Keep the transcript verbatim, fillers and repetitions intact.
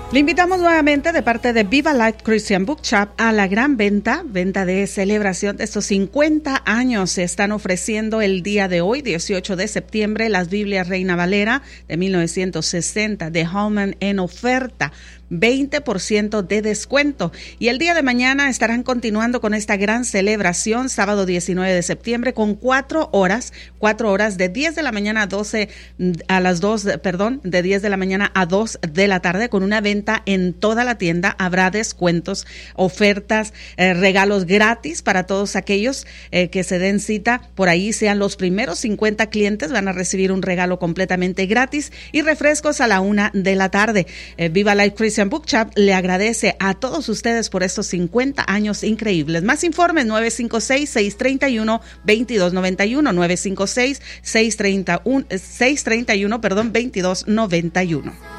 Le invitamos nuevamente de parte de Viva Life Christian Book Shop a la gran venta, venta de celebración de estos cincuenta años. Se están ofreciendo el día de hoy, dieciocho de septiembre, las Biblias Reina Valera de mil novecientos sesenta de Holman en oferta. veinte por ciento de descuento. Y el día de mañana estarán continuando con esta gran celebración, sábado diecinueve de septiembre, con cuatro horas, cuatro horas de diez de la mañana a doce, a las dos, perdón, de diez de la mañana a dos de la tarde, con una venta en toda la tienda. Habrá descuentos, ofertas, eh, regalos gratis para todos aquellos eh, que se den cita. Por ahí sean los primeros cincuenta clientes, van a recibir un regalo completamente gratis y refrescos a la una de la tarde. Eh, Viva Life Christian Book Shop le agradece a todos ustedes por estos cincuenta años increíbles. Más informes nueve cinco seis, seis tres uno, dos dos nueve uno, nueve cinco seis, seis tres uno, perdón, veintidós noventa y uno.